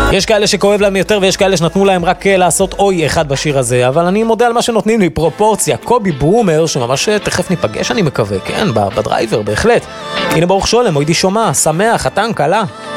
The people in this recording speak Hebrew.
יש כאלה שכואב להם יותר ויש כאלה שנתנו להם רק לעשות אוי אחד בשיר הזה, אבל אני מודה על מה שנותנים לי, פרופורציה. קובי ברומר, שממש תכף ניפגש אני מקווה, כן, בדרייבר, בהחלט. הנה ברוך שולם, אוידי שומע, שמח, חתן, קלה.